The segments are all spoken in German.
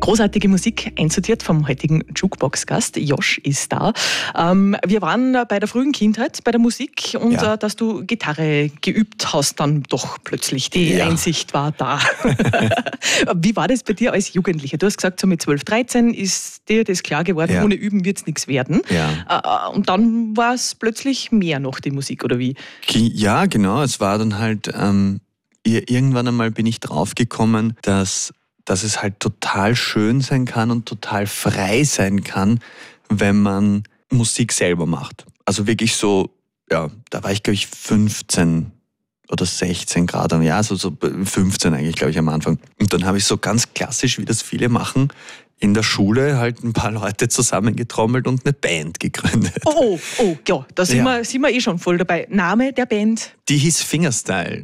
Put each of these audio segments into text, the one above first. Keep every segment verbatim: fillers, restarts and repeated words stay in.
Großartige Musik einsortiert vom heutigen Jukebox-Gast. Josh ist da. Ähm, wir waren bei der frühen Kindheit, bei der Musik und ja. äh, dass du Gitarre geübt hast, dann doch plötzlich die ja. Einsicht war da. Wie war das bei dir als Jugendlicher? Du hast gesagt, so mit zwölf, dreizehn ist dir das klar geworden, ja. ohne Üben wird es nichts werden. Ja. Äh, und dann war es plötzlich mehr noch die Musik, oder wie? Ja, genau. Es war dann halt, ähm, irgendwann einmal bin ich draufgekommen, dass dass es halt total schön sein kann und total frei sein kann, wenn man Musik selber macht. Also wirklich so, ja, da war ich glaube ich fünfzehn oder sechzehn Grad am Jahr, also so fünfzehn eigentlich glaube ich am Anfang. Und dann habe ich so ganz klassisch, wie das viele machen, in der Schule halt ein paar Leute zusammengetrommelt und eine Band gegründet. Oh, oh, oh ja, da sind, ja. Wir, sind wir eh schon voll dabei. Name der Band? Die hieß Fingerstyle.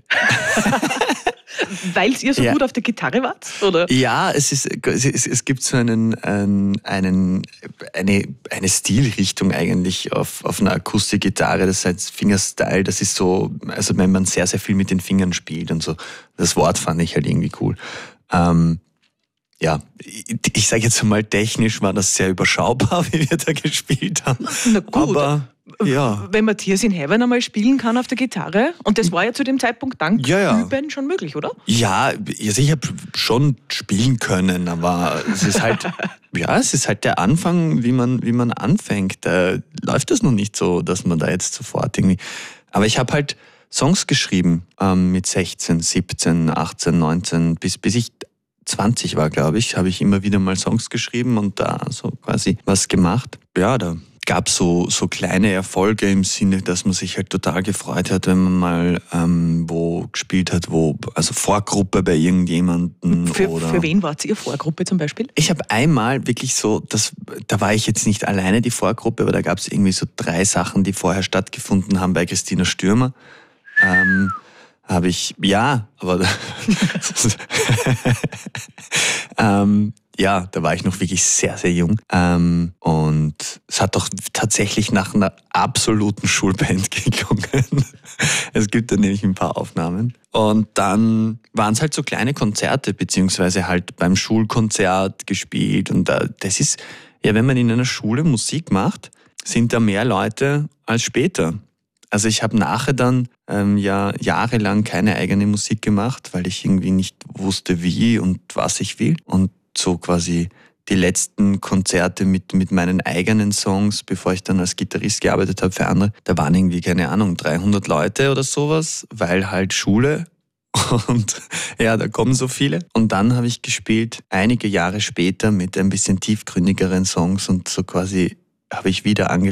Weil ihr so ja. gut auf der Gitarre wart? Oder? Ja, es, ist, es, es gibt so einen, einen, eine, eine Stilrichtung eigentlich auf, auf einer Akustikgitarre, das heißt Fingerstyle, das ist so, also wenn man sehr, sehr viel mit den Fingern spielt und so. Das Wort fand ich halt irgendwie cool. Ähm, ja, ich, ich sage jetzt mal, technisch war das sehr überschaubar, wie wir da gespielt haben. Na gut. Aber ja. Wenn man Tears in Heaven einmal spielen kann auf der Gitarre, und das war ja zu dem Zeitpunkt dank ja, ja. Üben schon möglich, oder? Ja, also ich habe schon spielen können, aber es ist halt, ja, es ist halt der Anfang, wie man, wie man anfängt. Da läuft das noch nicht so, dass man da jetzt sofort irgendwie. Aber ich habe halt Songs geschrieben ähm, mit sechzehn, siebzehn, achtzehn, neunzehn, bis, bis ich zwanzig war, glaube ich, habe ich immer wieder mal Songs geschrieben und da so quasi was gemacht. Ja, da gab es so, so kleine Erfolge im Sinne, dass man sich halt total gefreut hat, wenn man mal ähm, wo gespielt hat, wo, also Vorgruppe bei irgendjemandem. Für, oder für wen wart ihr Vorgruppe zum Beispiel? Ich habe einmal wirklich so, das, da war ich jetzt nicht alleine die Vorgruppe, aber da gab es irgendwie so drei Sachen, die vorher stattgefunden haben bei Christina Stürmer. Ähm, habe ich, ja, aber ähm, ja, da war ich noch wirklich sehr, sehr jung. Ähm, und es hat doch tatsächlich nach einer absoluten Schulband geklungen. Es gibt da nämlich ein paar Aufnahmen. Und dann waren es halt so kleine Konzerte, beziehungsweise halt beim Schulkonzert gespielt. Und da, das ist, ja, wenn man in einer Schule Musik macht, sind da mehr Leute als später. Also ich habe nachher dann ähm, ja jahrelang keine eigene Musik gemacht, weil ich irgendwie nicht wusste, wie und was ich will. Und so quasi die letzten Konzerte mit, mit meinen eigenen Songs, bevor ich dann als Gitarrist gearbeitet habe für andere, da waren irgendwie, keine Ahnung, dreihundert Leute oder sowas, weil halt Schule und ja, da kommen so viele. Und dann habe ich gespielt, einige Jahre später mit ein bisschen tiefgründigeren Songs und so quasi habe ich wieder angefangen,